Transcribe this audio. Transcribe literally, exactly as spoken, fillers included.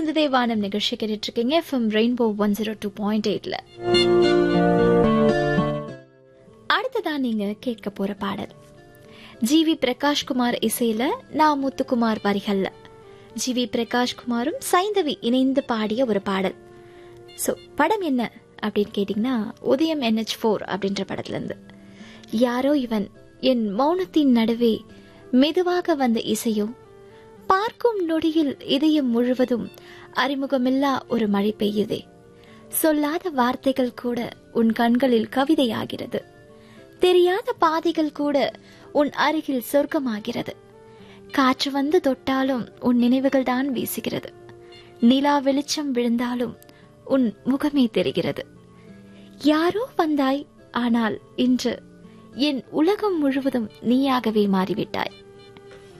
மறந்ததே வானம் நிகழ்ச்சி கேட்டுட்டு இருக்கீங்க FM rainbow one zero two point எயிட்ல. அடுத்ததான் நீங்க கேட்க போற பாடல் ஜி வி பிரகாஷ்குமார் இசையில நா முத்துக்குமார் வரிகள்ல ஜி வி பிரகாஷ்குமாரும் சைந்தவி இணைந்து பாடிய ஒரு பாடல். சோ படம் என்ன அப்படின்னு கேட்டீங்கன்னா உதயம் என்ஹெச் போர் அப்படின்ற படத்துல இருந்து யாரோ இவன் என் மௌனத்தின் நடுவே மெதுவாக வந்த இசையோ பார்க்கும் நொடியில் இதயம் முழுவதும் அறிமுகமில்லா ஒரு மழை பெய்யுதே, சொல்லாத வார்த்தைகள் கூட உன் கண்களில் கவிதையாகிறது, தெரியாத பாதைகள் கூட உன் அருகில் சொர்க்கமாகிறது, காற்று வந்து தொட்டாலும் உன் நினைவுகள் தான் வீசுகிறது, நிலா வெளிச்சம் விழுந்தாலும் உன் முகமே தெரிகிறது, யாரோ வந்தாய் ஆனால் இன்று என் உலகம் முழுவதும் நீயாகவே மாறிவிட்டாய்.